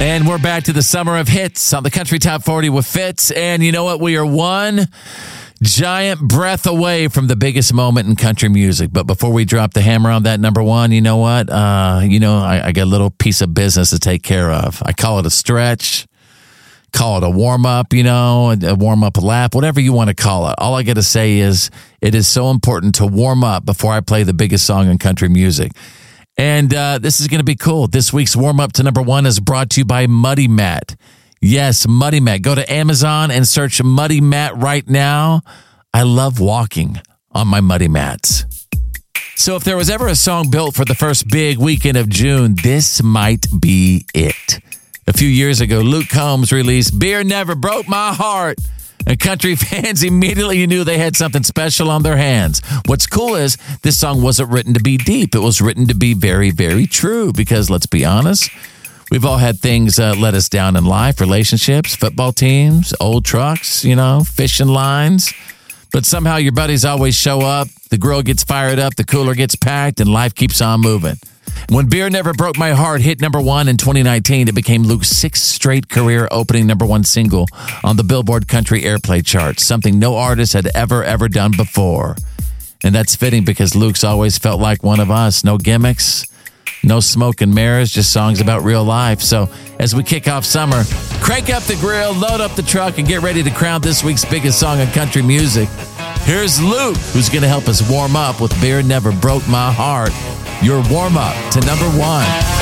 And we're back to the summer of hits on the Country Top 40 with Fitz. And you know what? We are one giant breath away from the biggest moment in country music. But before we drop the hammer on that number one, you know what? I got a little piece of business to take care of. I call it a stretch, call it a warm-up, a warm-up lap, whatever you want to call it. All I got to say is it is so important to warm up before I play the biggest song in country music. And this is going to be cool. This week's warm-up to number one is brought to you by Muddy Mat. Yes, Muddy Mat. Go to Amazon and search Muddy Mat right now. I love walking on my Muddy Mats. So if there was ever a song built for the first big weekend of June, this might be it. A few years ago, Luke Combs released Beer Never Broke My Heart. And country fans immediately knew they had something special on their hands. What's cool is this song wasn't written to be deep. It was written to be very, very true because, let's be honest, we've all had things let us down in life, relationships, football teams, old trucks, fishing lines. But somehow your buddies always show up, the grill gets fired up, the cooler gets packed, and life keeps on moving. When Beer Never Broke My Heart hit number one in 2019, it became Luke's sixth straight career opening number one single on the Billboard Country Airplay chart, something no artist had ever done before. And that's fitting because Luke's always felt like one of us. No gimmicks, no smoke and mirrors, just songs about real life. So as we kick off summer, crank up the grill, load up the truck, and get ready to crown this week's biggest song in country music. Here's Luke, who's going to help us warm up with Beer Never Broke My Heart. Your warm-up to number one.